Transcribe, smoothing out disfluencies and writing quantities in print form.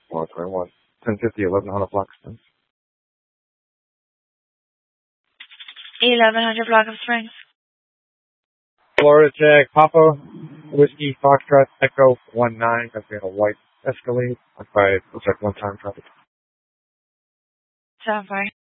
21. 1050, 1100 Block Springs. 1100 Block of Springs. Florida Jag, Papa, Whiskey, Foxtrot, Echo, 19. That's in a white Escalade. Looks like one-time traffic. 75.